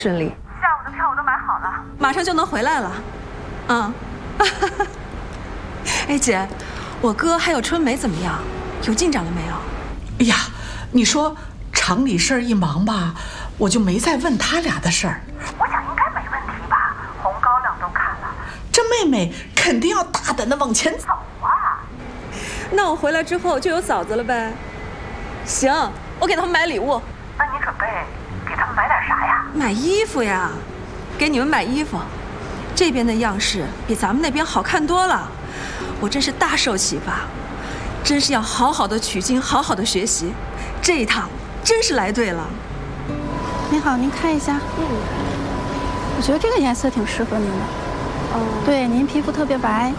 顺利。 下午的票我都买好了， 马上就能回来了。嗯，哎姐，我哥还有春梅怎么样？有进展了没有？ 哎呀，你说厂里事儿一忙吧，我就没再问他俩的事儿。 我想应该没问题吧，红高粱都看了， 这妹妹肯定要大胆的往前走啊。 那我回来之后就有嫂子了呗。行，我给他们买礼物。 那你准备给他们买点啥呀？ 买衣服呀，给你们买衣服。这边的样式比咱们那边好看多了，我真是大受启发，真是要好好的取经，好好的学习。这一趟真是来对了。 您好，您看一下。我觉得这个颜色挺适合您的。对，您皮肤特别白。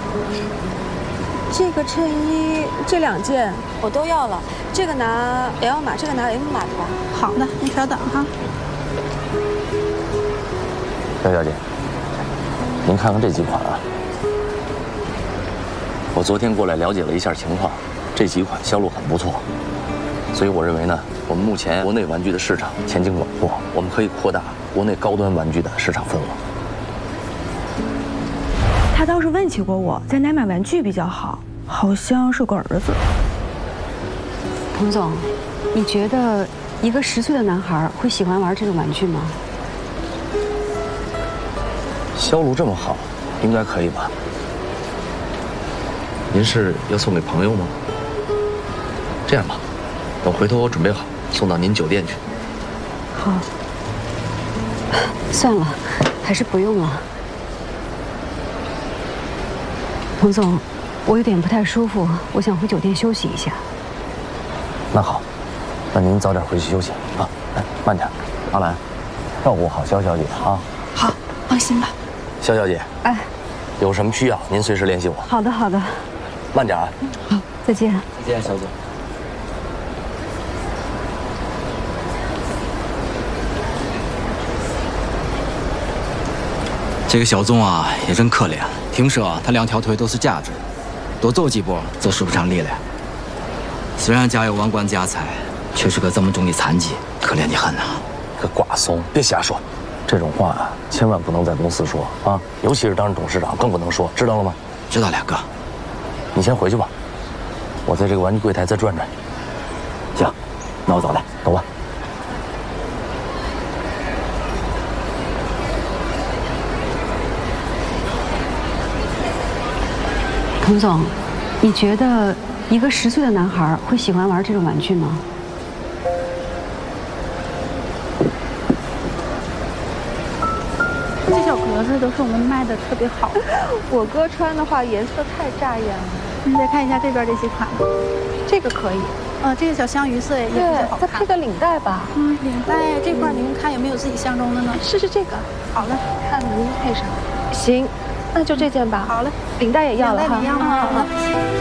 这个衬衣这2件我都要了，这个拿 L 码，这个拿 M 码的吧。 好的，您稍等哈。 肖小姐，您看看这几款啊。我昨天过来了解了一下情况，这几款销路很不错，所以我认为呢，我们目前国内玩具的市场前景广阔，我们可以扩大国内高端玩具的市场份额。 他倒是问起过我，在哪买玩具比较好，好像是个儿子。 彭总，你觉得一个10岁的男孩会喜欢玩这种玩具吗？ 销路这么好，应该可以吧？您是要送给朋友吗？这样吧，等回头我准备好，送到您酒店去。 好。算了，还是不用了。彭总，我有点不太舒服，我想回酒店休息一下。 那好，那您早点回去休息啊。哎，慢点，阿兰，照顾好肖小姐啊。 好，放心吧。 肖小姐， 哎， 有什么需要您随时联系我。 好的，好的。 慢点啊。 好，再见。 再见，肖姐。 这个小宗啊，也真可怜。听说他2条腿都是假肢，多走几步就使不上力了。虽然家有万贯家财，却是个这么重的残疾，可怜的很呐。 个瓜怂，别瞎说，这种话啊，千万不能在公司说啊，尤其是当着董事长更不能说，知道了吗？ 知道了，哥。 你先回去吧，我在这个玩具柜台再转转。行，那我走了，走吧。 彭总，你觉得一个10岁的男孩会喜欢玩这种玩具吗？ 这小格子都是我们卖的特别好的。 我哥穿的话颜色太扎眼了。 您再看一下这边这几款， 这个可以。 这个小香鱼色也比较好看。 再配个领带吧。 领带这块您看有没有自己相中的呢？ 试试这个。 好嘞， 看您配上。行，那就这件吧。 好嘞， 领带也要了哈。 领带你要吗？好了。